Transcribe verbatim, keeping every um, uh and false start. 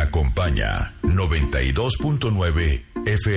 acompaña. noventa y dos punto nueve F M.